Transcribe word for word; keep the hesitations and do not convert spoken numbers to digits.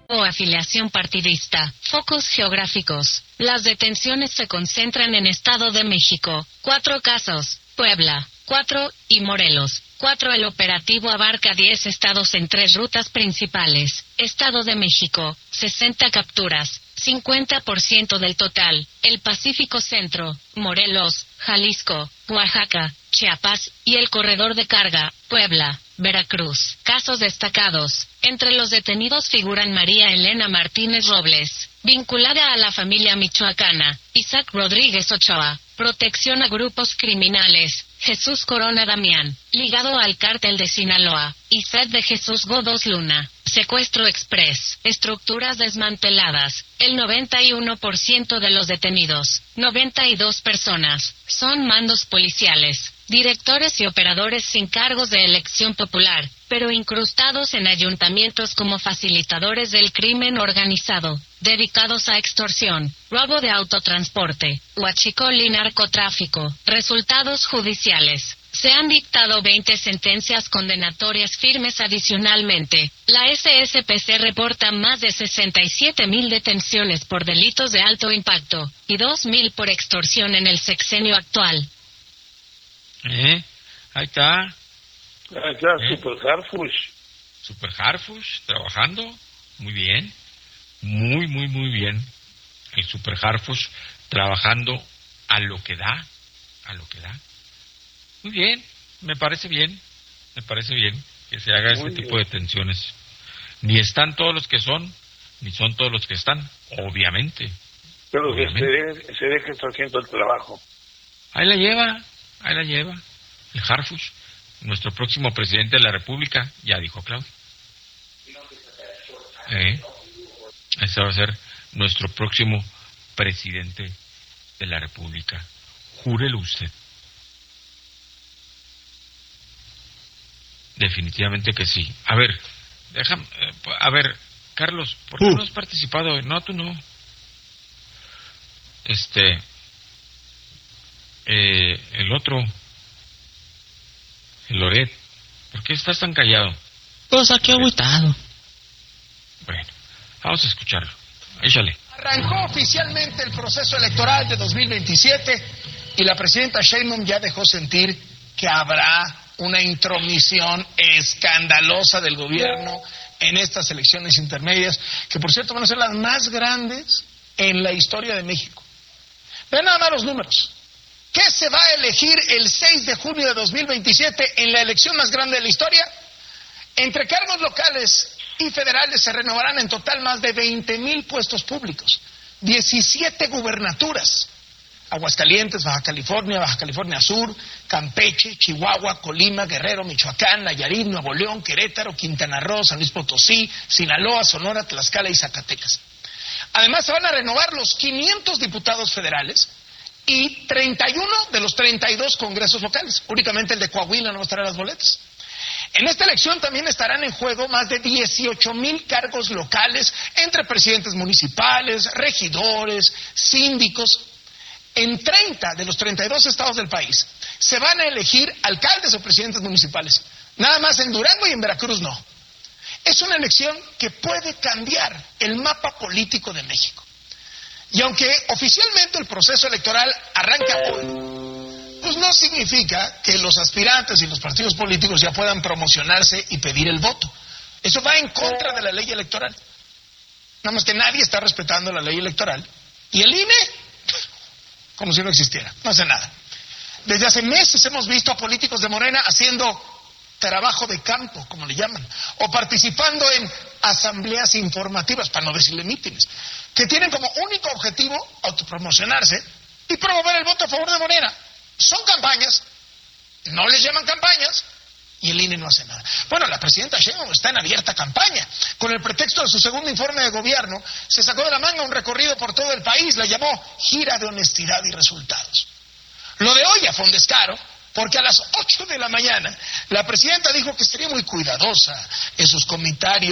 o afiliación partidista. Focos geográficos. Las detenciones se concentran en Estado de México, cuatro casos, Puebla, cuatro, y Morelos, cuatro. El operativo abarca diez estados en tres rutas principales. Estado de México, sesenta capturas, cincuenta por ciento del total. El Pacífico Centro, Morelos, Jalisco, Oaxaca, Chiapas, y el corredor de carga, Puebla, Veracruz. Casos destacados. Entre los detenidos figuran María Elena Martínez Robles, vinculada a la familia michoacana, Isaac Rodríguez Ochoa, protección a grupos criminales, Jesús Corona Damián, ligado al cártel de Sinaloa, Isaac de Jesús Godos Luna, secuestro express, estructuras desmanteladas. El noventa y uno por ciento de los detenidos, noventa y dos personas, son mandos policiales, directores y operadores sin cargos de elección popular, pero incrustados en ayuntamientos como facilitadores del crimen organizado, dedicados a extorsión, robo de autotransporte, huachicol y narcotráfico. Resultados judiciales. Se han dictado veinte sentencias condenatorias firmes. Adicionalmente, la S S P C reporta más de sesenta y siete mil detenciones por delitos de alto impacto, y dos mil por extorsión en el sexenio actual. ¿Eh? Ahí está. Ahí está, ¿Eh? Super Harfush. Super Harfush, trabajando. Muy bien. Muy, muy, muy bien. El Super Harfush trabajando a lo que da. A lo que da. Muy bien. Me parece bien. Me parece bien que se haga este tipo de detenciones. Ni están todos los que son, ni son todos los que están. Obviamente. Pero Obviamente. que se, se deje que está haciendo el trabajo. Ahí la lleva. Ahí la lleva. El Harfush. Nuestro próximo presidente de la República, ya dijo Claudio. Eh, ese va a ser nuestro próximo presidente de la República. Júrelo usted. Definitivamente que sí. A ver, déjame, eh, a ver, Carlos, ¿por qué uh. no has participado? No, tú no. Este, eh, el otro, el Loret, ¿por qué estás tan callado? Pues aquí agüitado. Bueno, vamos a escucharlo. Échale. Arrancó oficialmente el proceso electoral de dos mil veintisiete y la presidenta Sheinbaum ya dejó sentir que habrá una intromisión escandalosa del gobierno en estas elecciones intermedias, que por cierto van a ser las más grandes en la historia de México. Vean nada más los números. ¿Qué se va a elegir el seis de junio de dos mil veintisiete en la elección más grande de la historia? Entre cargos locales y federales se renovarán en total más de veinte mil puestos públicos, diecisiete gubernaturas. Aguascalientes, Baja California, Baja California Sur, Campeche, Chihuahua, Colima, Guerrero, Michoacán, Nayarit, Nuevo León, Querétaro, Quintana Roo, San Luis Potosí, Sinaloa, Sonora, Tlaxcala y Zacatecas. Además se van a renovar los quinientos diputados federales y treinta y uno de los treinta y dos congresos locales. Únicamente el de Coahuila no estará en las boletas. En esta elección también estarán en juego más de dieciocho mil cargos locales entre presidentes municipales, regidores, síndicos. En treinta de los treinta y dos estados del país se van a elegir alcaldes o presidentes municipales. Nada más en Durango y en Veracruz no. Es una elección que puede cambiar el mapa político de México. Y aunque oficialmente el proceso electoral arranca hoy, pues no significa que los aspirantes y los partidos políticos ya puedan promocionarse y pedir el voto. Eso va en contra de la ley electoral. Nada más que nadie está respetando la ley electoral. Y el I N E, como si no existiera, no hace nada. Desde hace meses hemos visto a políticos de Morena haciendo trabajo de campo, como le llaman, o participando en asambleas informativas, para no decirle mítines, que tienen como único objetivo autopromocionarse y promover el voto a favor de Morena. Son campañas, no les llaman campañas, y el I N E no hace nada. Bueno, la presidenta Sheinbaum está en abierta campaña. Con el pretexto de su segundo informe de gobierno, se sacó de la manga un recorrido por todo el país, la llamó gira de honestidad y resultados. Lo de hoy ya fue un descaro, porque a las ocho de la mañana la presidenta dijo que sería muy cuidadosa en sus comentarios